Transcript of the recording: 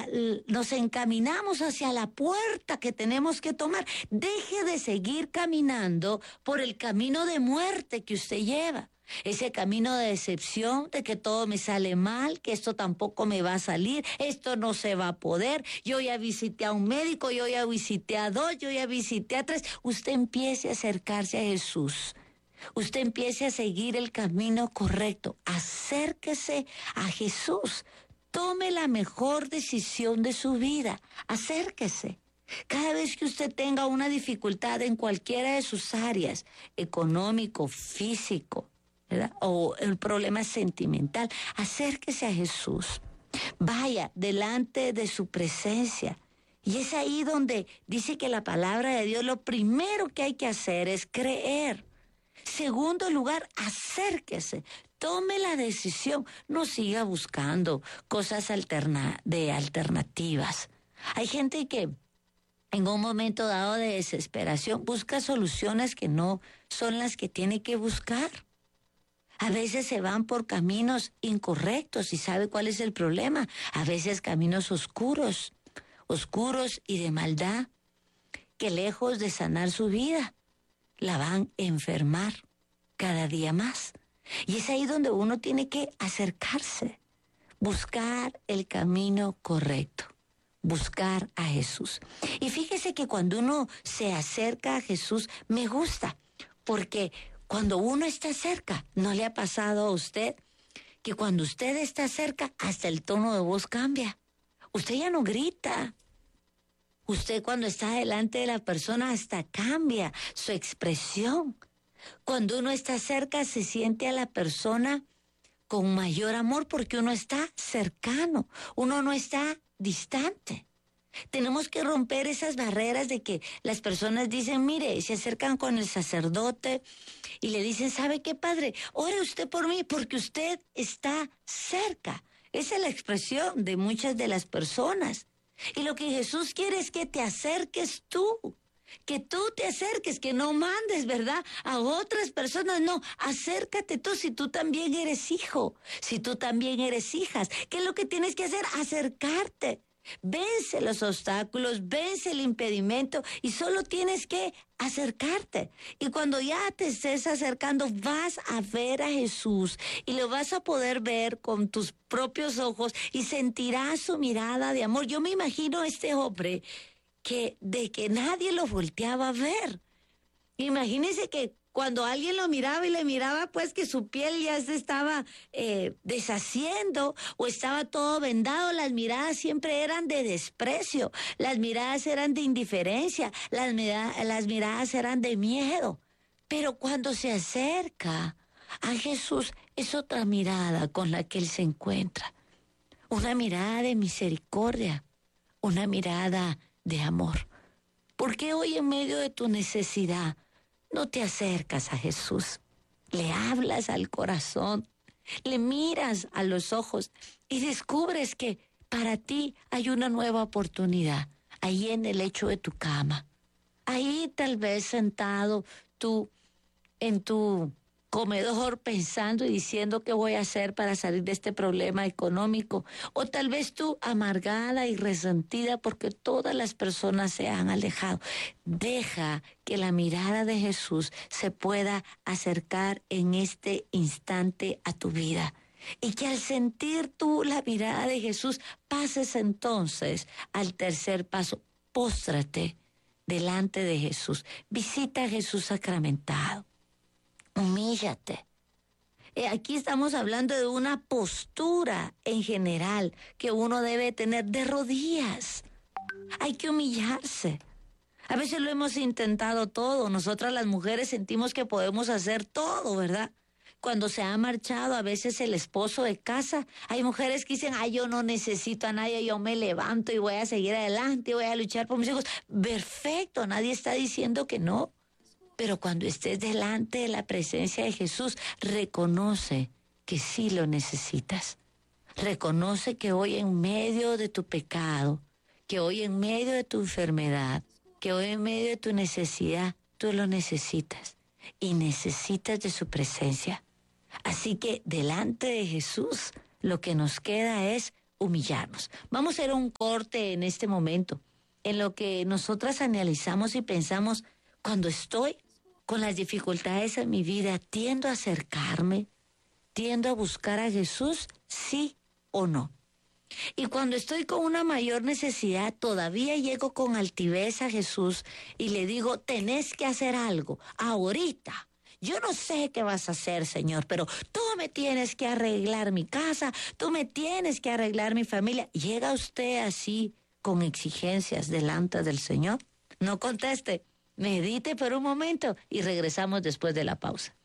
nos encaminamos hacia la puerta que tenemos que tomar. Deje de seguir caminando por el camino de muerte que usted lleva. Ese camino de decepción, de que todo me sale mal, que esto tampoco me va a salir, esto no se va a poder. Yo ya visité a un médico, yo ya visité a 2, yo ya visité a 3. Usted empiece a acercarse a Jesús. Usted empiece a seguir el camino correcto. Acérquese a Jesús. Tome la mejor decisión de su vida. Acérquese. Cada vez que usted tenga una dificultad en cualquiera de sus áreas, económico, físico, ¿verdad?, o el problema sentimental, acérquese a Jesús. Vaya delante de su presencia. Y es ahí donde dice que la palabra de Dios, lo primero que hay que hacer es creer. Segundo lugar, acérquese. Tome la decisión. No siga buscando cosas alternativas. Hay gente que en un momento dado de desesperación busca soluciones que no son las que tiene que buscar. A veces se van por caminos incorrectos y ¿sabe cuál es el problema? A veces caminos oscuros y de maldad, que lejos de sanar su vida, la van a enfermar cada día más. Y es ahí donde uno tiene que acercarse, buscar el camino correcto, buscar a Jesús. Y fíjese que cuando uno se acerca a Jesús, me gusta, porque cuando uno está cerca, ¿no le ha pasado a usted que cuando usted está cerca, hasta el tono de voz cambia? Usted ya no grita. Usted cuando está delante de la persona hasta cambia su expresión. Cuando uno está cerca se siente a la persona con mayor amor porque uno está cercano, uno no está distante. Tenemos que romper esas barreras de que las personas dicen, mire, se acercan con el sacerdote y le dicen, ¿sabe qué, padre? Ore usted por mí porque usted está cerca. Esa es la expresión de muchas de las personas. Y lo que Jesús quiere es que te acerques tú, que tú te acerques, que no mandes, ¿verdad?, a otras personas. No, acércate tú si tú también eres hijo, si tú también eres hijas. ¿Qué es lo que tienes que hacer? Acercarte. Vence los obstáculos, vence el impedimento y solo tienes que acercarte. Y cuando ya te estés acercando vas a ver a Jesús y lo vas a poder ver con tus propios ojos y sentirás su mirada de amor. Yo me imagino a este hombre de que nadie lo volteaba a ver. Imagínese que cuando alguien lo miraba y le miraba, pues que su piel ya se estaba deshaciendo o estaba todo vendado. Las miradas siempre eran de desprecio, las miradas eran de indiferencia, las miradas eran de miedo. Pero cuando se acerca a Jesús, es otra mirada con la que él se encuentra. Una mirada de misericordia, una mirada de amor. Porque hoy en medio de tu necesidad, no te acercas a Jesús, le hablas al corazón, le miras a los ojos y descubres que para ti hay una nueva oportunidad, ahí en el lecho de tu cama, ahí tal vez sentado tú en tu comedor pensando y diciendo qué voy a hacer para salir de este problema económico, o tal vez tú amargada y resentida porque todas las personas se han alejado. Deja que la mirada de Jesús se pueda acercar en este instante a tu vida. Y que al sentir tú la mirada de Jesús, pases entonces al tercer paso. Póstrate delante de Jesús. Visita a Jesús sacramentado. Humíllate. Aquí estamos hablando de una postura en general que uno debe tener de rodillas. Hay que humillarse. A veces lo hemos intentado todo. Nosotras las mujeres sentimos que podemos hacer todo, ¿verdad? Cuando se ha marchado a veces el esposo de casa, hay mujeres que dicen, yo no necesito a nadie, yo me levanto y voy a seguir adelante, voy a luchar por mis hijos. Perfecto, nadie está diciendo que no. Pero cuando estés delante de la presencia de Jesús, reconoce que sí lo necesitas. Reconoce que hoy en medio de tu pecado, que hoy en medio de tu enfermedad, que hoy en medio de tu necesidad, tú lo necesitas y necesitas de su presencia. Así que delante de Jesús, lo que nos queda es humillarnos. Vamos a hacer un corte en este momento, en lo que nosotras analizamos y pensamos, cuando estoy con las dificultades en mi vida, ¿tiendo a acercarme? ¿Tiendo a buscar a Jesús? ¿Sí o no? Y cuando estoy con una mayor necesidad, todavía llego con altivez a Jesús y le digo, tenés que hacer algo, ahorita. Yo no sé qué vas a hacer, Señor, pero tú me tienes que arreglar mi casa, tú me tienes que arreglar mi familia. ¿Llega usted así con exigencias delante del Señor? No conteste, medite por un momento y regresamos después de la pausa.